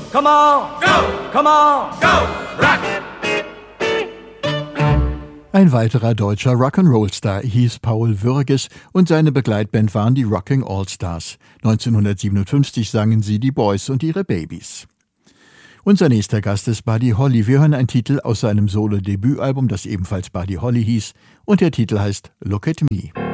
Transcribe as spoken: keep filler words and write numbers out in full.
come on, go, come on, go, rock! Ein weiterer deutscher Rock'n'Roll-Star hieß Paul Würges und seine Begleitband waren die Rocking All-Stars. neunzehnhundertsiebenundfünfzig sangen sie die Boys und ihre Babys. Unser nächster Gast ist Buddy Holly. Wir hören einen Titel aus seinem Solo-Debütalbum, das ebenfalls Buddy Holly hieß, und der Titel heißt Look at Me.